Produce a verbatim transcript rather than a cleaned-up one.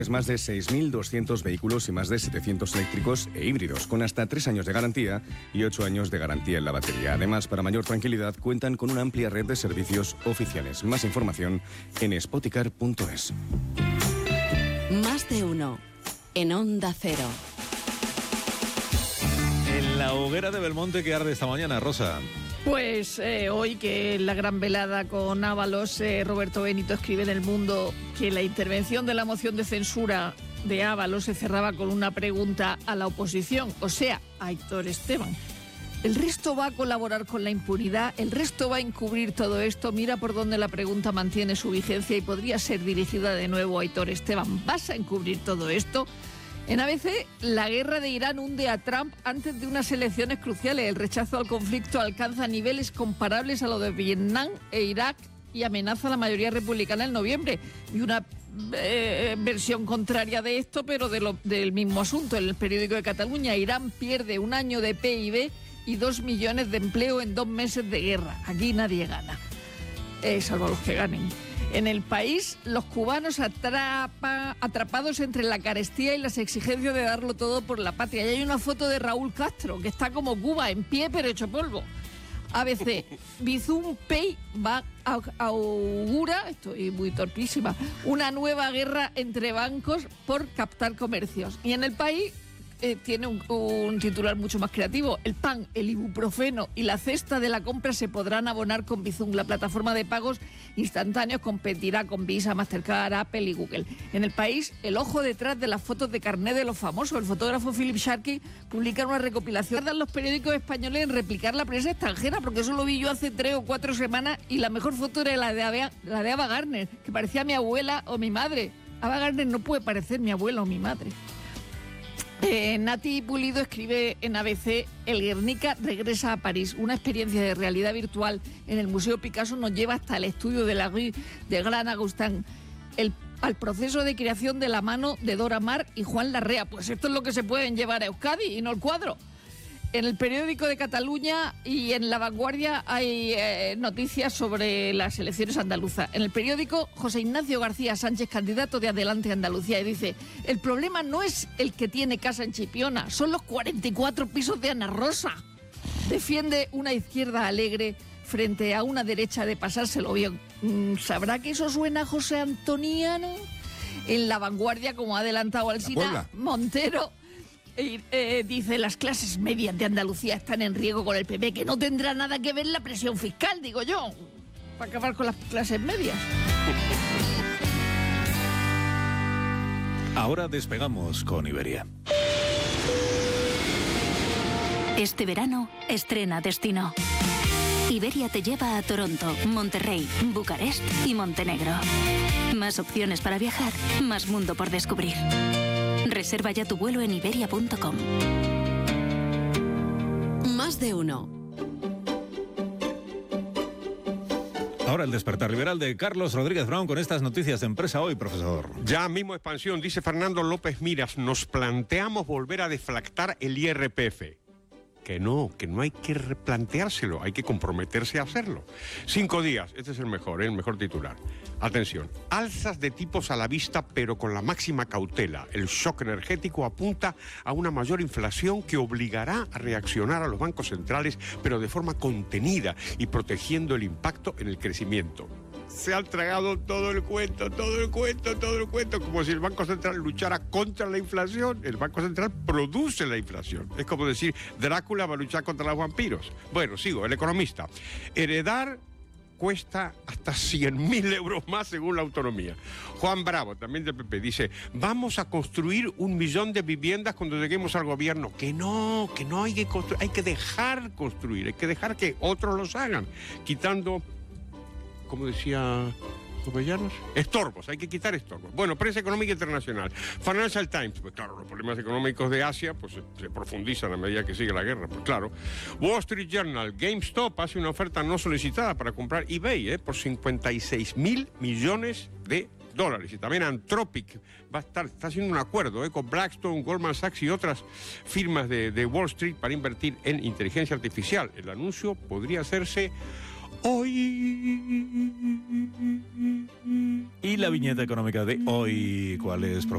Más de seis mil doscientos vehículos y más de setecientos eléctricos e híbridos, con hasta tres años de garantía y ocho años de garantía en la batería. Además, para mayor tranquilidad, cuentan con una amplia red de servicios oficiales. Más información en spoticar punto es. Más de uno, en Onda Cero. En la hoguera de Belmonte que arde esta mañana, Rosa. Pues eh, hoy, que es la gran velada con Ábalos, eh, Roberto Benito escribe en El Mundo que la intervención de la moción de censura de Ábalos se cerraba con una pregunta a la oposición, o sea, a Aitor Esteban. ¿El resto va a colaborar con la impunidad? ¿El resto va a encubrir todo esto? Mira por dónde la pregunta mantiene su vigencia y podría ser dirigida de nuevo a Aitor Esteban. ¿Vas a encubrir todo esto? En A B C, la guerra de Irán hunde a Trump antes de unas elecciones cruciales. El rechazo al conflicto alcanza niveles comparables a lo de Vietnam e Irak y amenaza a la mayoría republicana en noviembre. Y una eh, versión contraria de esto, pero de lo, del mismo asunto. En el periódico de Cataluña, Irán pierde un año de P I B y dos millones de empleo en dos meses de guerra. Aquí nadie gana, eh, salvo los que ganen. En El País, los cubanos atrapa, atrapados entre la carestía y las exigencias de darlo todo por la patria. Y hay una foto de Raúl Castro, que está como Cuba, en pie pero hecho polvo. A B C, Bizum Pay va a, augura, estoy muy torpísima, una nueva guerra entre bancos por captar comercios. Y en El País eh, tiene un, un titular mucho más creativo. El pan, el ibuprofeno y la cesta de la compra se podrán abonar con Bizum. La plataforma de pagos instantáneos competirá con Visa, Mastercard, Apple y Google. En El País, el ojo detrás de las fotos de carné de los famosos. El fotógrafo Philip Sharkey publica una recopilación. Tardan los periódicos españoles en replicar la prensa extranjera, porque eso lo vi yo hace tres o cuatro semanas y la mejor foto era la de Ava, la de Ava Gardner, que parecía mi abuela o mi madre. Ava Gardner no puede parecer mi abuela o mi madre. Eh, Nati Pulido escribe en A B C, el Guernica regresa a París. Una experiencia de realidad virtual en el Museo Picasso nos lleva hasta el estudio de la rue de Gran Agustín, el, al proceso de creación de la mano de Dora Maar y Juan Larrea. Pues esto es lo que se pueden llevar a Euskadi y no el cuadro. En el periódico de Cataluña y en La Vanguardia hay eh, noticias sobre las elecciones andaluzas. En el periódico, José Ignacio García Sánchez, candidato de Adelante Andalucía, y dice: el problema no es el que tiene casa en Chipiona, son los cuarenta y cuatro pisos de Ana Rosa. Defiende una izquierda alegre frente a una derecha de pasárselo bien. ¿Sabrá que eso suena a José Antoniano? En La Vanguardia, como ha adelantado Alsina, Montero Eh, eh, dice: las clases medias de Andalucía están en riesgo con el P P, que no tendrá nada que ver la presión fiscal, digo yo, para acabar con las clases medias. Ahora despegamos con Iberia. Este verano estrena destino. Iberia te lleva a Toronto, Monterrey, Bucarest y Montenegro. Más opciones para viajar, más mundo por descubrir. Reserva ya tu vuelo en iberia punto com. Más de uno. Ahora el despertar liberal de Carlos Rodríguez Brown con estas noticias de Empresa Hoy, profesor. Ya mismo expansión, dice Fernando López Miras, nos planteamos volver a deflactar el I R P F. Que no, que no hay que replanteárselo, hay que comprometerse a hacerlo. Cinco días, este es el mejor, ¿eh? El mejor titular. Atención, alzas de tipos a la vista, pero con la máxima cautela. El shock energético apunta a una mayor inflación que obligará a reaccionar a los bancos centrales, pero de forma contenida y protegiendo el impacto en el crecimiento. Se han tragado todo el cuento, todo el cuento, todo el cuento, como si el Banco Central luchara contra la inflación. El Banco Central produce la inflación. Es como decir, Drácula va a luchar contra los vampiros. Bueno, sigo, El Economista. Heredar cuesta hasta cien mil euros más según la autonomía. Juan Bravo, también del P P, dice: vamos a construir un millón de viviendas cuando lleguemos al gobierno. Que no, que no hay que construir, hay que dejar construir, hay que dejar que otros los hagan, quitando, como decía Jovellanos, estorbos, hay que quitar estorbos. Bueno, prensa económica internacional. Financial Times, pues claro, los problemas económicos de Asia pues se, se profundizan a medida que sigue la guerra, pues claro. Wall Street Journal, GameStop hace una oferta no solicitada para comprar eBay eh, por cincuenta y seis mil millones de dólares. Y también Anthropic va a estar, está haciendo un acuerdo eh, con Blackstone, Goldman Sachs y otras firmas de, de Wall Street para invertir en inteligencia artificial. El anuncio podría hacerse hoy. Y la viñeta económica de hoy, ¿cuál es, profesor?